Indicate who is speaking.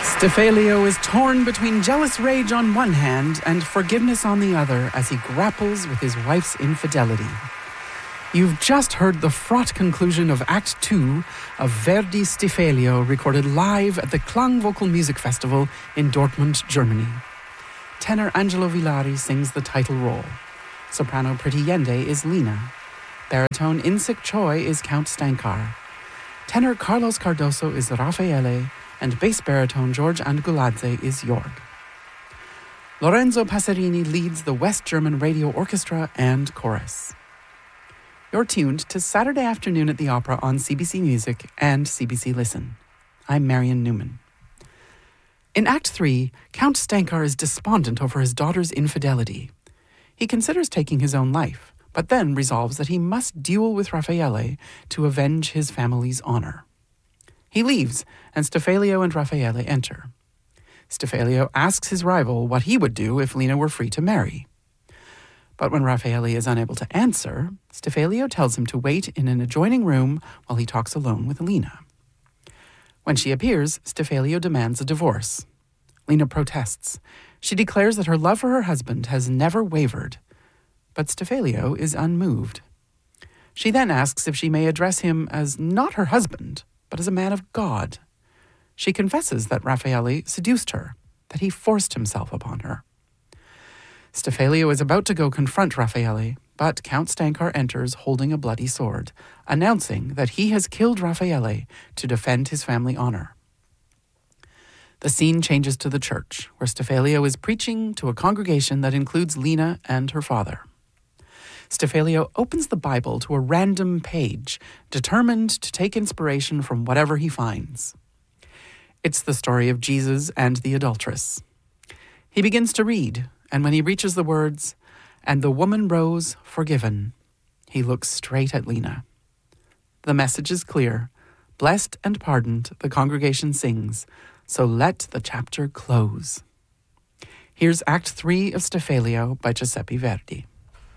Speaker 1: Stephelio is torn between jealous rage on one hand and forgiveness on the other as he grapples with his wife's infidelity. You've just heard the fraught conclusion of Act 2 of Verdi's Stephelio, recorded live at the Klang Vocal Music Festival in Dortmund, Germany. Tenor Angelo Villari sings the title role. Soprano Priti Yende is Lina. Baritone Insik Choi is Count Stankar. Tenor Carlos Cardoso is Raffaele, and bass baritone George Anguladze is Jorg. Lorenzo Passerini leads the West German Radio Orchestra and Chorus. You're tuned to Saturday Afternoon at the Opera on CBC Music and CBC Listen. I'm Marion Newman. In Act 3, Count Stankar is despondent over his daughter's infidelity. He considers taking his own life, but then resolves that he must duel with Raffaele to avenge his family's honor. He leaves, and Stephelio and Raffaele enter. Stephelio asks his rival what he would do if Lina were free to marry. But when Raffaele is unable to answer, Stephelio tells him to wait in an adjoining room while he talks alone with Lina. When she appears, Stephelio demands a divorce. Lina protests. She declares that her love for her husband has never wavered. But Stephelio is unmoved. She then asks if she may address him as not her husband, but as a man of God. She confesses that Raffaele seduced her, that he forced himself upon her. Stephelio is about to go confront Raffaele, but Count Stankar enters holding a bloody sword, announcing that he has killed Raffaele to defend his family honor. The scene changes to the church, where Stephelio is preaching to a congregation that includes Lina and her father. Stephelio opens the Bible to a random page, determined to take inspiration from whatever he finds. It's the story of Jesus and the adulteress. He begins to read, and when he reaches the words, "And the woman rose, forgiven," he looks straight at Lina. The message is clear. Blessed and pardoned, the congregation sings, so let the chapter close. Here's Act 3 of Stephelio by Giuseppe Verdi.